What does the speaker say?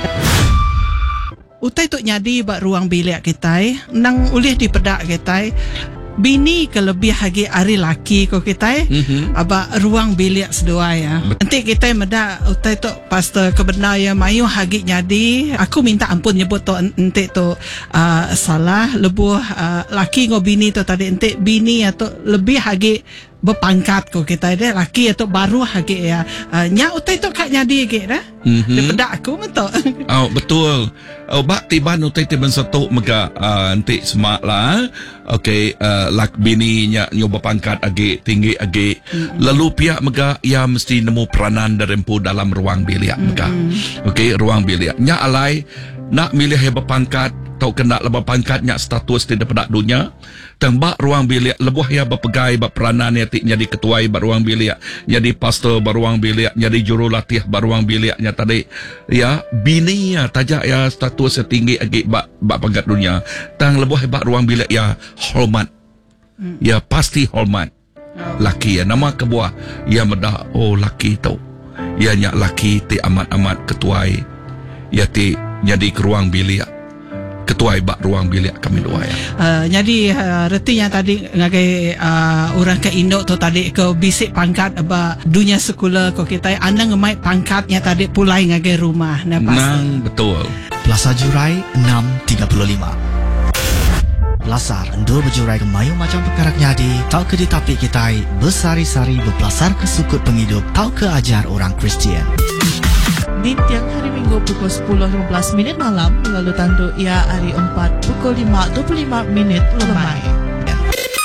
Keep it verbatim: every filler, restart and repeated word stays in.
Utai tu nyadi bak ruang bilik kita nang ulih di pedak kita bini kelebih hagi ari laki ko kita mm-hmm. aba ruang bilik sedua ya. Nanti kita meda utai tu pastor kebenar ya mayu hagi nyadi aku minta ampun nyebut tu nanti tu uh, salah lebuh uh, laki ngo bini tu tadi nanti bini atau lebih hagi berpangkat ko kita dia laki atau baru hagi ya uh, nya utai tu kak nyadi ge dah mm-hmm. di pedak aku betul. Oh betul. Oh bak tiban utai tiban satu mega uh, nanti semak lah. Okey uh, lak bini nya nyoba pangkat agi tinggi agi mm-hmm. lalu pihak mega ia mesti nemu peranan darempu dalam ruang bilik mega. Mm-hmm. Okey ruang bilik nya alai nak milih yang berpangkat tau kena lebih pangkatnya status tidak pada dunia tembak ruang bilik lebuh ya berpegai berperanan ya tik jadi ketua beruang bilik jadi pastor beruang bilik jadi jurulatih beruang biliknya tadi ya bini ya tajak ya status setinggi agi bak bak pangkat dunia tang lebuh bak ruang bilik ya hormat hmm. ya pasti hormat laki ya nama kebuah ya medah oh laki tau ya nyak laki ti amat-amat ketua ya ti jadi ke ruang bilik ketua ibak ruang bilik kami dua ya. Uh, jadi uh, retinya tadi ngagai uh, orang ke Indo tu tadi ke bisik pangkat aba dunia sekolah ko kita anda ngemai pangkatnya tadi pulai ngagai rumah nah nang betul. Plaza Jurai enam tiga puluh lima. Belasar endor berjurai ke mayu macam perkara nyadi tau ke di tapi kita bersari-sari berpelasar ke sukut penghidup tau ke ajar orang Kristian. Di tiang hari Minggu pukul sepuluh lima belas minit malam lalu tandu ia hari empat pukul lima dua puluh lima minit lemai.